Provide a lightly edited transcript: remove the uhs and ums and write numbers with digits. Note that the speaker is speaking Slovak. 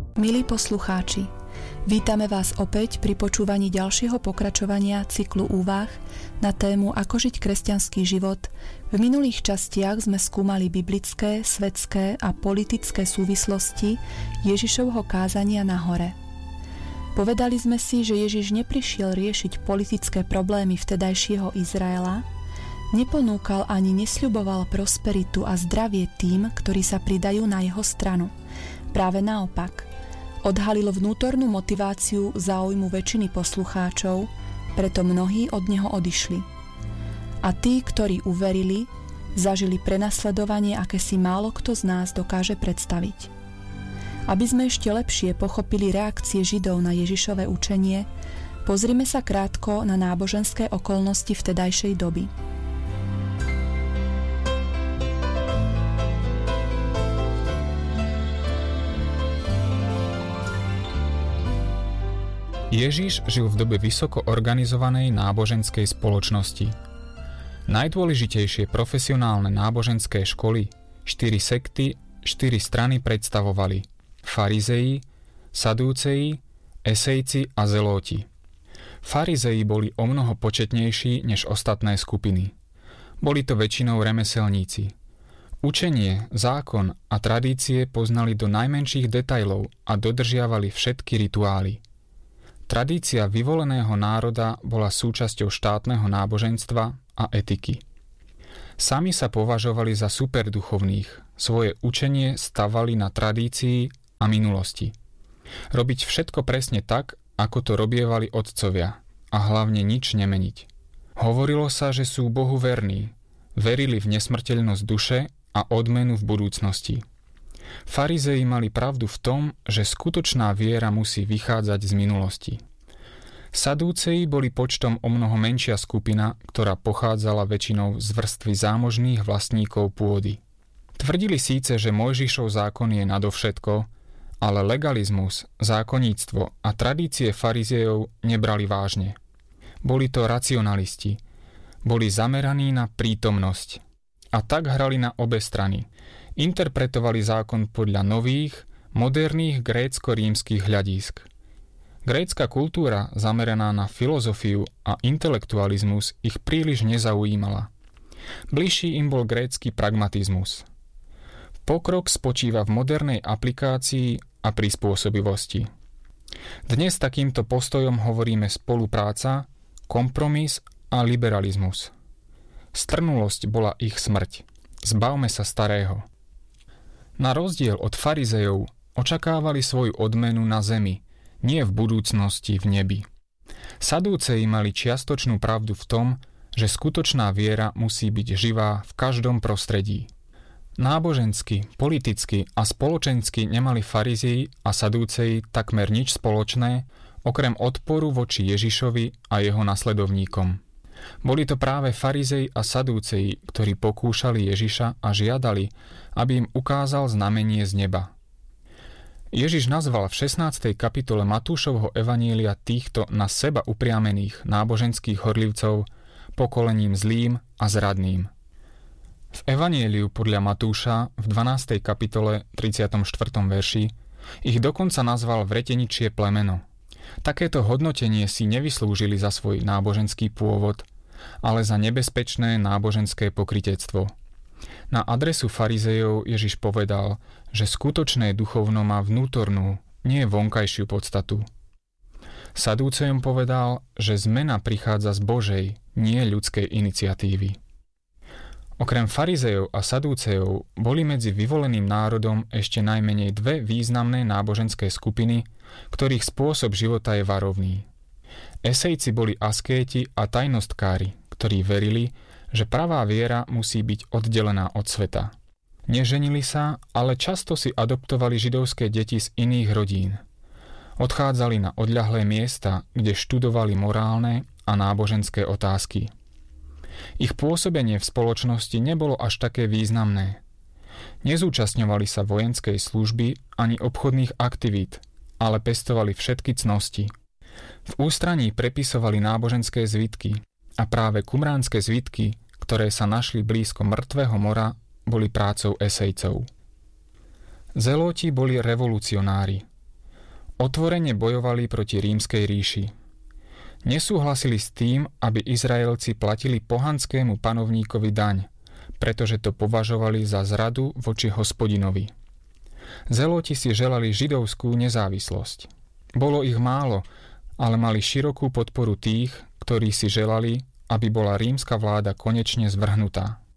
Milí poslucháči, vítame vás opäť pri počúvaní ďalšieho pokračovania cyklu úvah na tému Ako žiť kresťanský život. V minulých častiach sme skúmali biblické, svetské a politické súvislosti Ježišovho kázania na hore. Povedali sme si, že Ježiš neprišiel riešiť politické problémy vtedajšieho Izraela, neponúkal ani nesľuboval prosperitu a zdravie tým, ktorí sa pridajú na jeho stranu. Práve naopak, odhalil vnútornú motiváciu záujmu väčšiny poslucháčov, preto mnohí od neho odišli. A tí, ktorí uverili, zažili prenasledovanie, aké si málo kto z nás dokáže predstaviť. Aby sme ešte lepšie pochopili reakcie Židov na Ježišové učenie, pozrime sa krátko na náboženské okolnosti vtedajšej doby. Ježiš žil v dobe vysoko organizovanej náboženskej spoločnosti. Najdôležitejšie profesionálne náboženské školy, 4 sekty, 4 strany predstavovali farizei, sadúcei, esejci a zelóti. Farizei boli omnoho početnejší než ostatné skupiny. Boli to väčšinou remeselníci. Učenie, zákon a tradície poznali do najmenších detailov a dodržiavali všetky rituály. Tradícia vyvoleného národa bola súčasťou štátneho náboženstva a etiky. Sami sa považovali za superduchovných, svoje učenie stavali na tradícii a minulosti. Robiť všetko presne tak, ako to robievali otcovia, a hlavne nič nemeniť. Hovorilo sa, že sú Bohu verní, verili v nesmrteľnosť duše a odmenu v budúcnosti. Farizei mali pravdu v tom, že skutočná viera musí vychádzať z minulosti. Sadúcei boli počtom omnoho menšia skupina, ktorá pochádzala väčšinou z vrstvy zámožných vlastníkov pôdy. Tvrdili síce, že Mojžišov zákon je nadovšetko, ale legalizmus, zákonníctvo a tradície farizejov nebrali vážne. Boli to racionalisti. Boli zameraní na prítomnosť. A tak hrali na obe strany. Interpretovali zákon podľa nových, moderných grécko-rímskych hľadísk. Grécka kultúra, zameraná na filozofiu a intelektualizmus, ich príliš nezaujímala. Bližší im bol grécky pragmatizmus. Pokrok spočíva v modernej aplikácii a prispôsobivosti. Dnes takýmto postojom hovoríme spolupráca, kompromis a liberalizmus. Strnulosť bola ich smrť. Zbavme sa starého. Na rozdiel od farizejov očakávali svoju odmenu na zemi, nie v budúcnosti v nebi. Sadúcei mali čiastočnú pravdu v tom, že skutočná viera musí byť živá v každom prostredí. Nábožensky, politicky a spoločensky nemali farizei a sadúcei takmer nič spoločné, okrem odporu voči Ježišovi a jeho nasledovníkom. Boli to práve farizei a sadúcei, ktorí pokúšali Ježiša a žiadali, aby im ukázal znamenie z neba. Ježiš nazval v 16. kapitole Matúšovho evanielia týchto na seba upriamených náboženských horlivcov pokolením zlým a zradným. V evanieliu podľa Matúša v 12. kapitole 34. verši ich dokonca nazval vreteničie plemeno. Takéto hodnotenie si nevyslúžili za svoj náboženský pôvod, ale za nebezpečné náboženské pokrytectvo. Na adresu farizejov Ježiš povedal, že skutočné duchovno má vnútornú, nie vonkajšiu podstatu. Sadúcejom povedal, že zmena prichádza z Božej, nie ľudskej iniciatívy. Okrem farizejov a sadúcejov boli medzi vyvoleným národom ešte najmenej dve významné náboženské skupiny, ktorých spôsob života je varovný. Esejci boli askéti a tajnostkári, ktorí verili, že pravá viera musí byť oddelená od sveta. Neženili sa, ale často si adoptovali židovské deti z iných rodín. Odchádzali na odľahlé miesta, kde študovali morálne a náboženské otázky. Ich pôsobenie v spoločnosti nebolo až také významné. Nezúčastňovali sa vojenskej služby ani obchodných aktivít, ale pestovali všetky cnosti. V ústraní prepisovali náboženské zvitky a práve kumránske zvitky, ktoré sa našli blízko mŕtvého mora, boli prácou esejcov. Zelóti boli revolucionári. Otvorene bojovali proti rímskej ríši. Nesúhlasili s tým, aby Izraelci platili pohanskému panovníkovi daň, pretože to považovali za zradu voči Hospodinovi. Zeloti si želali židovskú nezávislosť. Bolo ich málo, ale mali širokú podporu tých, ktorí si želali, aby bola rímska vláda konečne zvrhnutá.